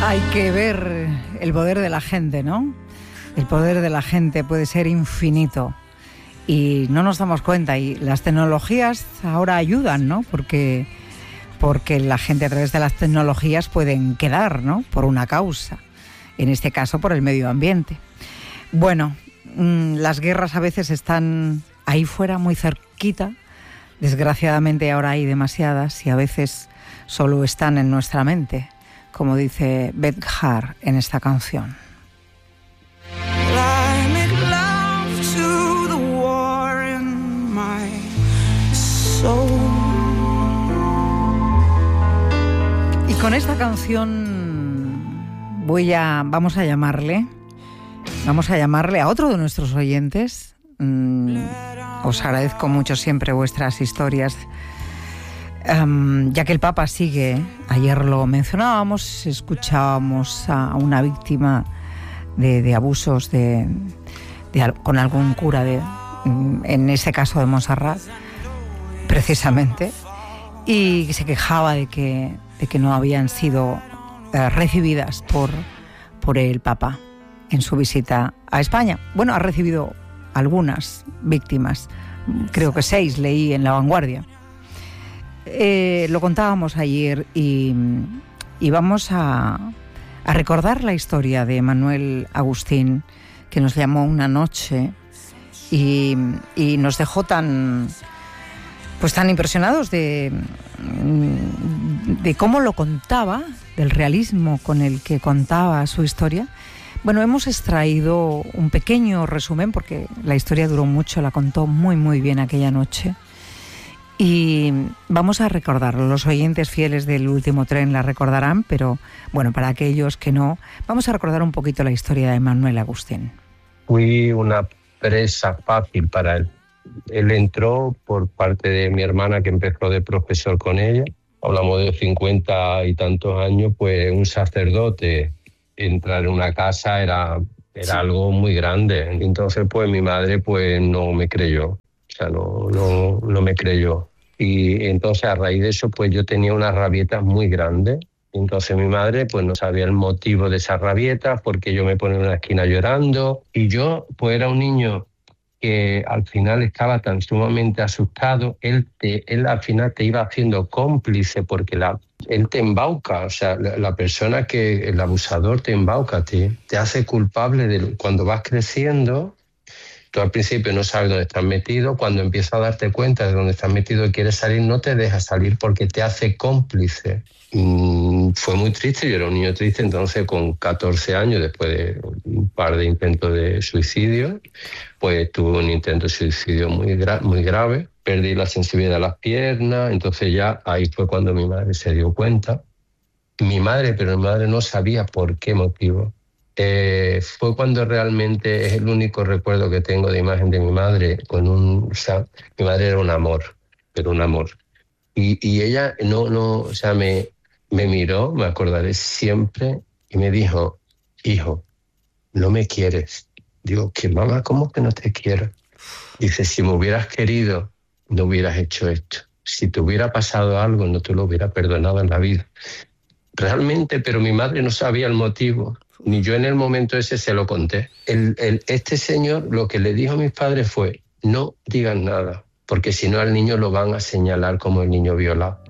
Hay que ver el poder de la gente, ¿no? El poder de la gente puede ser infinito y no nos damos cuenta, y las tecnologías ahora ayudan, ¿no? Porque la gente a través de las tecnologías pueden quedar, ¿no? Por una causa, en este caso por el medio ambiente. Bueno, las guerras a veces están ahí fuera, muy cerquita. Desgraciadamente ahora hay demasiadas y a veces solo están en nuestra mente, como dice Beth Hart en esta canción. Y con esta canción vamos a llamarle a otro de nuestros oyentes. Os agradezco mucho siempre vuestras historias. Ya que el Papa sigue, ayer lo mencionábamos, escuchábamos a una víctima de abusos con algún cura, en ese caso de Montserrat, precisamente, y se quejaba de que no habían sido recibidas por el Papa en su visita a España. Bueno, ha recibido algunas víctimas, creo que 6 leí en La Vanguardia. Lo contábamos ayer y vamos a recordar la historia de Manuel Agustín, que nos llamó una noche y nos dejó tan impresionados de cómo lo contaba, del realismo con el que contaba su historia. Bueno, hemos extraído un pequeño resumen porque la historia duró mucho, la contó muy muy bien aquella noche. Y vamos a recordarlo. Los oyentes fieles del Último Tren la recordarán, pero bueno, para aquellos que no, vamos a recordar un poquito la historia de Manuel Agustín. Fui una presa fácil para él. Él entró por parte de mi hermana, que empezó de profesor con ella. Hablamos de 50 y tantos años, pues un sacerdote, entrar en una casa era algo muy grande. Entonces, pues mi madre pues no me creyó. O sea, no me creyó. Y entonces a raíz de eso pues yo tenía unas rabietas muy grandes. Entonces mi madre pues no sabía el motivo de esas rabietas, porque yo me ponía en una esquina llorando. Y yo pues era un niño que al final estaba tan sumamente asustado. Él al final te iba haciendo cómplice, porque él te embauca. O sea, la persona el abusador te embauca, te hace culpable cuando vas creciendo. Tú al principio no sabes dónde estás metido. Cuando empiezas a darte cuenta de dónde estás metido y quieres salir, no te dejas salir porque te hace cómplice. Fue muy triste, yo era un niño triste. Entonces con 14 años, después de un par de intentos de suicidio, pues tuve un intento de suicidio muy grave. Perdí la sensibilidad de las piernas. Entonces ya ahí fue cuando mi madre se dio cuenta. Pero mi madre no sabía por qué motivo. Fue cuando realmente es el único recuerdo que tengo de imagen de mi madre. Mi madre era un amor, pero un amor. Y ella me miró, me acordaré siempre, y me dijo: hijo, ¿no me quieres? Digo, ¿qué, mamá? ¿Cómo que no te quiero? Dice, si me hubieras querido, no hubieras hecho esto. Si te hubiera pasado algo, no te lo hubiera perdonado en la vida. Realmente, pero mi madre no sabía el motivo, ni yo en el momento ese se lo conté. Este señor lo que le dijo a mis padres fue: no digan nada, porque si no al niño lo van a señalar como el niño violado.